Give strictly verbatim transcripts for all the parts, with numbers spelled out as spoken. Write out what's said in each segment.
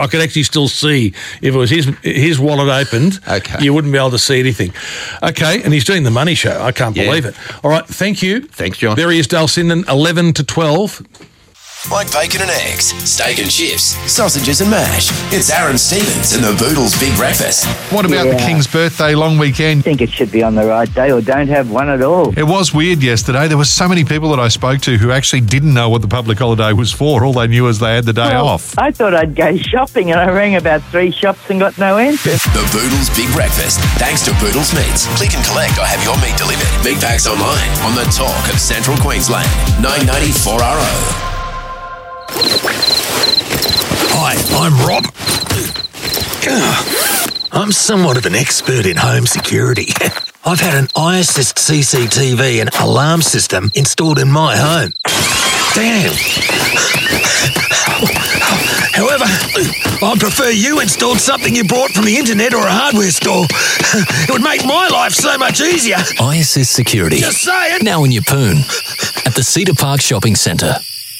I could actually still see if it was his his wallet opened. Okay. You wouldn't be able to see anything. Okay, and he's doing the money show. I can't Yeah. believe it. All right, thank you. Thanks, John. There he is, Dale Sinden, eleven to twelve. Like bacon and eggs, steak and chips, sausages and mash. It's Aaron Stevens and the Boodles Big Breakfast. What about the Yeah. King's birthday long weekend? I think it should be on the right day or don't have one at all. It was weird yesterday. There were so many people that I spoke to who actually didn't know what the public holiday was for. All they knew was they had the day Well, off. I thought I'd go shopping and I rang about three shops and got no answer. The Boodles Big Breakfast, thanks to Boodles Meats. Click and collect or have your meat delivered. Meat packs online on the talk of Central Queensland. nine ninety-four R O. Hi, I'm Rob. I'm somewhat of an expert in home security. I've had an iAssist C C T V and alarm system installed in my home. Damn. However, I'd prefer you installed something you bought from the internet or a hardware store. It would make my life so much easier. iAssist Security. Just saying. Now in your poon. At the Cedar Park Shopping Centre.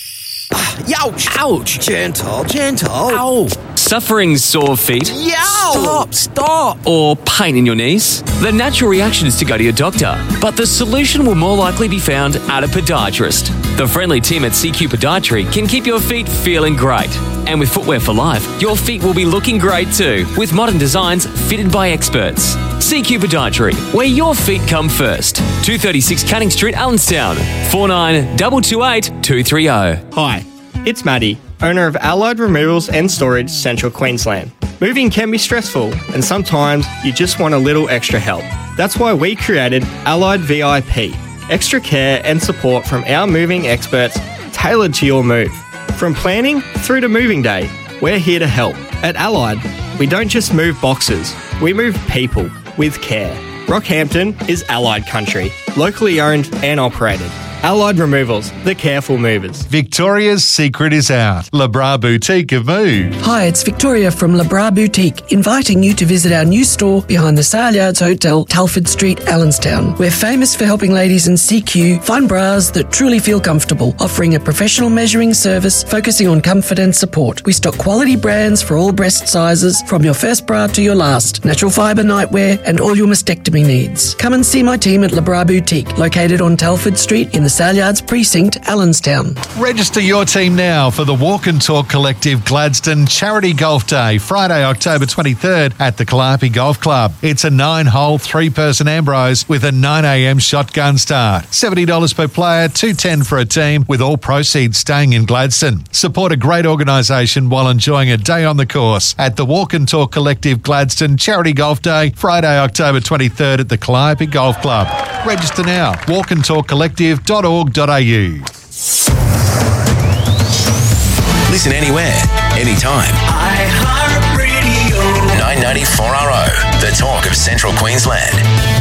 Ouch! Ouch! Gentle, gentle. Ow! Suffering sore feet? Yow! Stop, stop! Or pain in your knees? The natural reaction is to go to your doctor, but the solution will more likely be found at a podiatrist. The friendly team at C Q Podiatry can keep your feet feeling great. And with Footwear for Life, your feet will be looking great too, with modern designs fitted by experts. C Q Podiatry, where your feet come first. two thirty-six Canning Street, Allenstown. four nine two two eight two three zero. Hi, it's Maddie, owner of Allied Removals and Storage, Central Queensland. Moving can be stressful, and sometimes you just want a little extra help. That's why we created Allied V I P, extra care and support from our moving experts tailored to your move. From planning through to moving day, we're here to help. At Allied, we don't just move boxes, we move people with care. Rockhampton is Allied country, locally owned and operated. Allied Removals, the careful movers. Victoria's secret is out. LeBras Boutique have moved. Hi, it's Victoria from LeBras Boutique, inviting you to visit our new store behind the Saleyards Hotel, Telford Street, Allenstown. We're famous for helping ladies in C Q find bras that truly feel comfortable, offering a professional measuring service focusing on comfort and support. We stock quality brands for all breast sizes, from your first bra to your last, natural fibre nightwear and all your mastectomy needs. Come and see my team at LeBras Boutique, located on Telford Street in the Saleyards Precinct, Allenstown. Register your team now for the Walk and Talk Collective Gladstone Charity Golf Day, Friday, October twenty-third at the Calliope Golf Club. It's a nine-hole, three-person Ambrose with a nine a.m. shotgun start. seventy dollars per player, two hundred ten dollars for a team, with all proceeds staying in Gladstone. Support a great organisation while enjoying a day on the course at the Walk and Talk Collective Gladstone Charity Golf Day, Friday, October twenty-third at the Calliope Golf Club. Register now, walk and talk collective dot org dot a u. Listen anywhere, anytime. iHeartRadio. nine ninety-four R O, the talk of Central Queensland.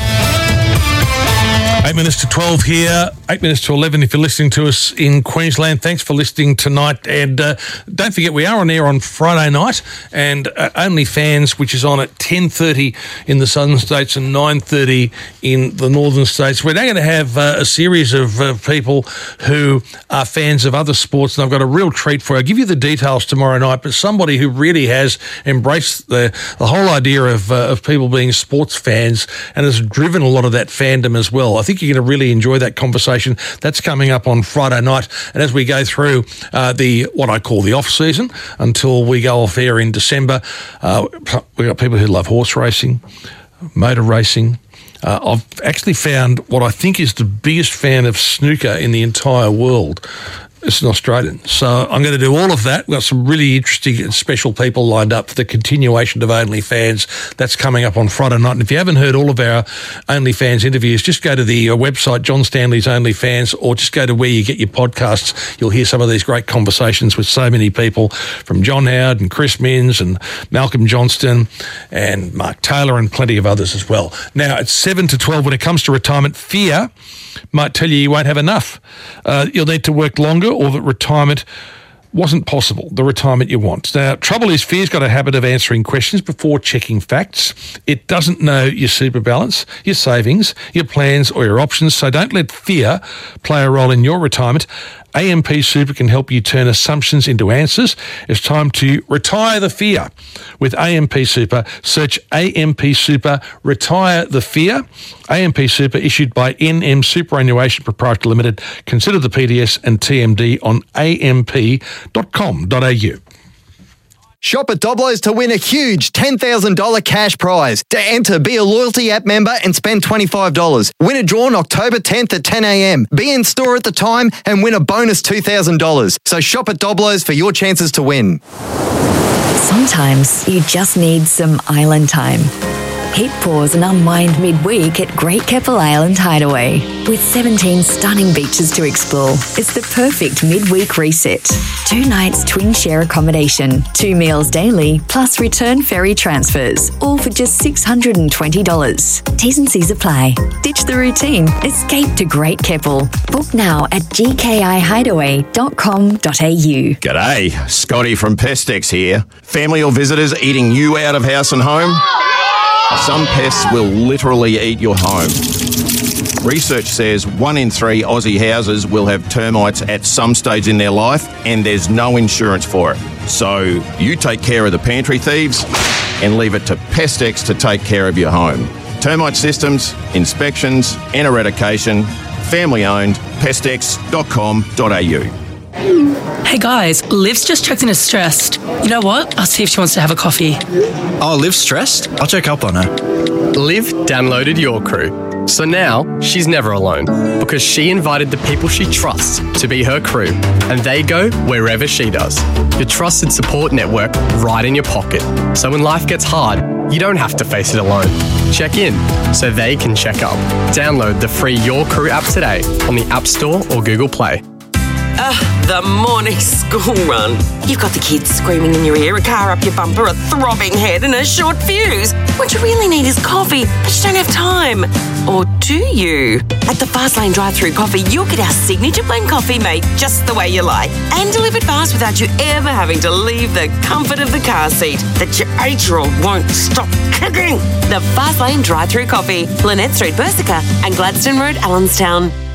Eight minutes to twelve here, eight minutes to eleven if you're listening to us in Queensland. Thanks for listening tonight. And uh, don't forget, we are on air on Friday night, and uh, OnlyFans, which is on at ten thirty in the southern states and nine thirty in the northern states. We're now going to have uh, a series of uh, people who are fans of other sports, and I've got a real treat for you. I'll give you the details tomorrow night, but somebody who really has embraced the, the whole idea of, uh, of people being sports fans and has driven a lot of that fandom as well. I think you're going to really enjoy that conversation. That's coming up on Friday night. And as we go through uh, the what I call the off-season until we go off air in December, uh, we've got people who love horse racing, motor racing. Uh, I've actually found what I think is the biggest fan of snooker in the entire world. It's an Australian. So I'm going to do all of that. We've got some really interesting and special people lined up for the continuation of OnlyFans. That's coming up on Friday night. And if you haven't heard all of our OnlyFans interviews, just go to the uh, website, John Stanley's OnlyFans, or just go to where you get your podcasts. You'll hear some of these great conversations with so many people, from John Howard and Chris Minns and Malcolm Johnston and Mark Taylor and plenty of others as well. Now, it's seven to twelve when it comes to retirement. Fear might tell you you won't have enough. Uh, you'll need to work longer, or that retirement wasn't possible, the retirement you want. Now, trouble is, fear's got a habit of answering questions before checking facts. It doesn't know your super balance, your savings, your plans or your options, so don't let fear play a role in your retirement. A M P Super can help you turn assumptions into answers. It's time to retire the fear. With A M P Super, search A M P Super Retire the Fear. A M P Super issued by N M Superannuation Proprietary Limited. Consider the P D S and T M D on a m p dot com dot a u. Shop at Doblo's to win a huge ten thousand dollars cash prize. To enter, be a loyalty app member and spend twenty-five dollars. Win a draw on October tenth at ten a.m. Be in store at the time and win a bonus two thousand dollars. So shop at Doblo's for your chances to win. Sometimes you just need some island time. Hit pause and unwind midweek at Great Keppel Island Hideaway. With seventeen stunning beaches to explore, it's the perfect midweek reset. Two nights twin share accommodation, two meals daily, plus return ferry transfers, all for just six hundred twenty dollars. T's and C's apply. Ditch the routine. Escape to Great Keppel. Book now at g k i hideaway dot com dot a u. G'day, Scotty from Pestex here. Family or visitors eating you out of house and home? Some pests will literally eat your home. Research says one in three Aussie houses will have termites at some stage in their life, and there's no insurance for it. So you take care of the pantry thieves and leave it to Pestex to take care of your home. Termite systems, inspections and eradication. Family owned. pestex dot com dot a u. Hey guys, Liv's just checked in as stressed. You know what? I'll see if she wants to have a coffee. Oh, Liv's stressed? I'll check up on her. Liv downloaded Your Crew. So now she's never alone because she invited the people she trusts to be her crew, and they go wherever she does. Your trusted support network right in your pocket. So when life gets hard, you don't have to face it alone. Check in so they can check up. Download the free Your Crew app today on the App Store or Google Play. Ah, the morning school run. You've got the kids screaming in your ear, a car up your bumper, a throbbing head and a short fuse. What you really need is coffee, but you don't have time. Or do you? At the Fastlane drive-through coffee, you'll get our signature blend coffee made just the way you like and delivered fast without you ever having to leave the comfort of the car seat that your eight-year-old won't stop kicking. The Fastlane drive-through coffee, Lynette Street, Bersica and Gladstone Road, Allenstown.